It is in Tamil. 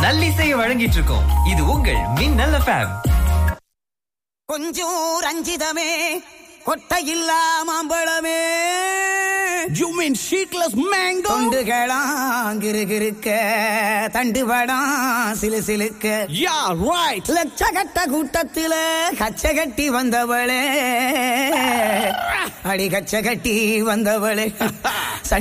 நல்லிசையை வழங்கிட்டு இருக்கோம். இது உங்கள் மின்னல் FM. கொஞ்சம் ரஞ்சிதமே கொட்டையில்லா மாம்பழமே. You mean sheetless mango? தொண்டுகளாம் கிருகிருக்க தண்டுபடாம் சிலுசிலுக்க. Yeah, right. லட்சகட்ட கூட்டத்தில கச்ச கட்டி வந்தவளே, அடி கச்ச கட்டி வந்தவளே.